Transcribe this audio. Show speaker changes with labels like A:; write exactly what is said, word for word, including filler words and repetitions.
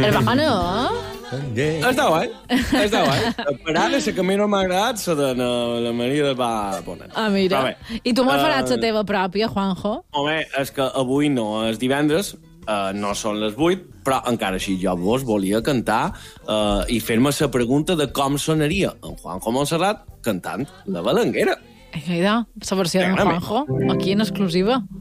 A: És bacana, eh?
B: Està guai, està guai. Per ara, la que a mi no m'ha agradat, la de la, la Maria de Pa Bonet.
A: Ah, mira. I tu m'ho faràs
B: uh,
A: la teva pròpia, Juanjo?
B: Home, és que avui no és divendres, uh, no són les vuit, però encara així jo vos volia cantar uh, i fer-me la pregunta de com sonaria en Juanjo Montserrat cantant la Balanguera.
A: Ai, caida, la versió d'en Juanjo, aquí en exclusiva.